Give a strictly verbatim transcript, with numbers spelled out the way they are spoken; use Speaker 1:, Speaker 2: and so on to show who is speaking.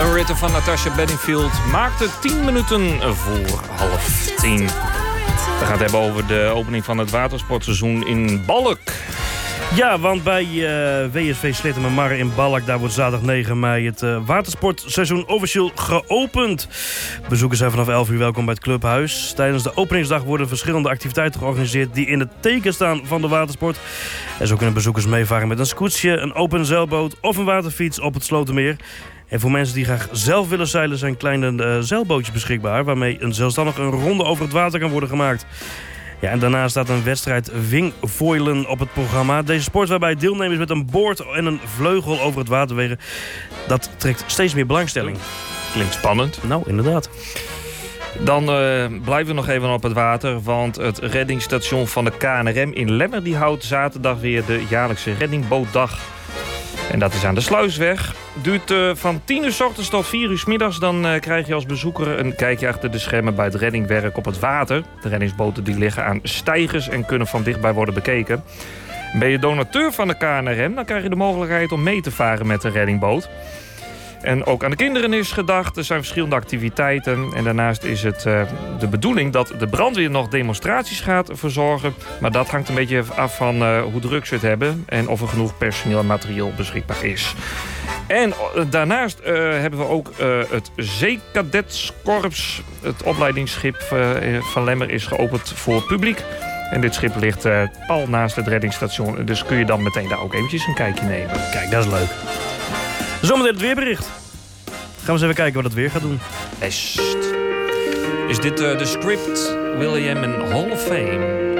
Speaker 1: Een ritten van Natasha Bedingfield maakte tien minuten voor half tien. We gaan het hebben over de opening van het watersportseizoen in Balk.
Speaker 2: Ja, want bij uh, W S V Slitteren in Balk, daar wordt zaterdag negen mei het uh, watersportseizoen officieel geopend. Bezoekers zijn vanaf elf uur welkom bij het clubhuis. Tijdens de openingsdag worden verschillende activiteiten georganiseerd die in het teken staan van de watersport. En zo kunnen bezoekers meevaren met een scootje, een open zeilboot of een waterfiets op het Slotermeer. En voor mensen die graag zelf willen zeilen zijn kleine uh, zeilbootjes beschikbaar, waarmee een zelfstandig een ronde over het water kan worden gemaakt. Ja, en daarna staat een wedstrijd wingfoilen op het programma. Deze sport waarbij deelnemers met een boord en een vleugel over het water wegen, dat trekt steeds meer belangstelling.
Speaker 1: Klinkt spannend.
Speaker 2: Nou, inderdaad.
Speaker 1: Dan uh, blijven we nog even op het water, want het reddingsstation van de K N R M in Lemmer die houdt zaterdag weer de jaarlijkse reddingbootdag. En dat is aan de Sluisweg. Duurt uh, van tien uur 's ochtends tot vier uur 's middags. Dan uh, krijg je als bezoeker een kijkje achter de schermen bij het reddingwerk op het water. De reddingsboten die liggen aan stijgers en kunnen van dichtbij worden bekeken. Ben je donateur van de K N R M, dan krijg je de mogelijkheid om mee te varen met de reddingboot. En ook aan de kinderen is gedacht. Er zijn verschillende activiteiten. En daarnaast is het uh, de bedoeling dat de brandweer nog demonstraties gaat verzorgen. Maar dat hangt een beetje af van uh, hoe druk ze het hebben. En of er genoeg personeel en materieel beschikbaar is. En uh, daarnaast uh, hebben we ook uh, het Zeekadetskorps. Het opleidingsschip uh, van Lemmer is geopend voor het publiek. En dit schip ligt uh, pal naast het reddingsstation. Dus kun je dan meteen daar ook eventjes een kijkje nemen.
Speaker 2: Kijk, dat is leuk. Zometeen het weerbericht. Gaan we eens even kijken wat het weer gaat doen.
Speaker 1: Est. Is dit uh, de Script William en Hall of Fame?